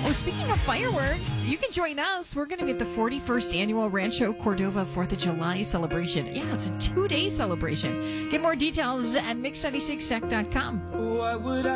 Well, speaking of fireworks, you can join us. We're going to be at the 41st annual Rancho Cordova 4th of July celebration. Yeah, it's a 2-day celebration. Get more details at mix96sec.com. What would